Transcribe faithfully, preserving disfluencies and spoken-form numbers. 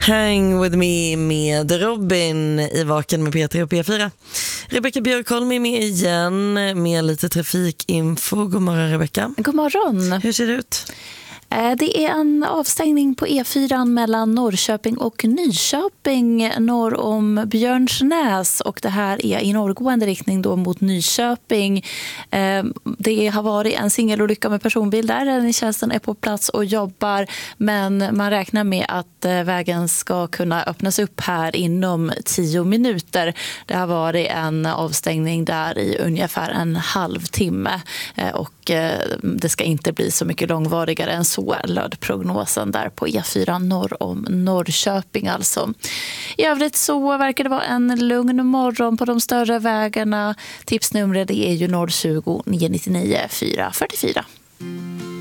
Hang with me med Robin i Vaken med P tre och P fyra. Rebecka Björkholm är med igen med lite trafikinfo. God morgon Rebecka. God morgon. Hur ser det ut? Det är en avstängning på E fyra mellan Norrköping och Nyköping norr om Björnsnäs, och det här är i norrgående riktning då mot Nyköping. Det har varit en singelolycka med personbil där. Räddningstjänsten är på plats och jobbar, men man räknar med att vägen ska kunna öppnas upp här inom tio minuter. Det har varit en avstängning där i ungefär en halvtimme, och det ska inte bli så mycket långvarigare än så, löd prognosen där på E fyra norr om Norrköping alltså. I övrigt så verkar det vara en lugn morgon på de större vägarna. Tipsnumret är ju noll tjugo, nio nio nio, fyra fyra fyra.